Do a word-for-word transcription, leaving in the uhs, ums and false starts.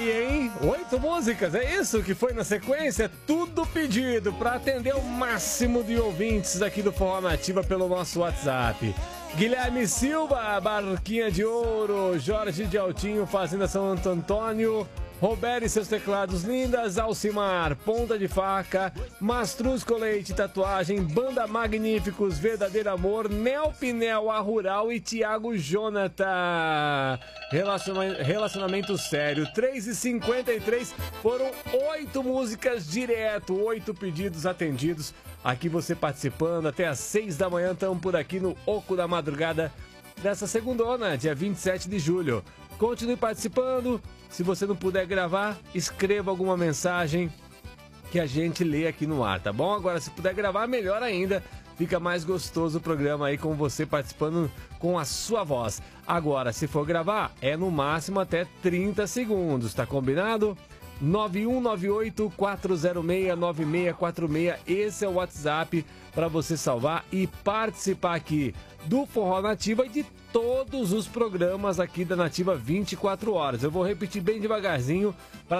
aí, hein? Oito músicas, é isso que foi na sequência? Tudo pedido para atender o máximo de ouvintes aqui do Forró Nativa pelo nosso WhatsApp. Guilherme Silva, Barquinha de Ouro, Jorge de Altinho, Fazenda São Antônio, Roberto e seus teclados lindas, Alcimar, Ponta de Faca, Mastrusco Leite Tatuagem, Banda Magníficos, Verdadeiro Amor, Nel Pinel, A Rural e Thiago Jonathan. Relaciona... Relacionamento sério, três e cinquenta e três, foram oito músicas direto, oito pedidos atendidos. Aqui você participando, até às seis da manhã, estamos por aqui no Oco da Madrugada dessa segundona, dia vinte e sete de julho. Continue participando. Se você não puder gravar, escreva alguma mensagem que a gente lê aqui no ar, tá bom? Agora, se puder gravar, melhor ainda. Fica mais gostoso o programa aí com você participando com a sua voz. Agora, se for gravar, é no máximo até trinta segundos, tá combinado? nove um nove oito quatro zero seis nove seis quatro seis, esse é o WhatsApp para você salvar e participar aqui do Forró Nativa e de todos os programas aqui da Nativa vinte e quatro horas. Eu vou repetir bem devagarzinho para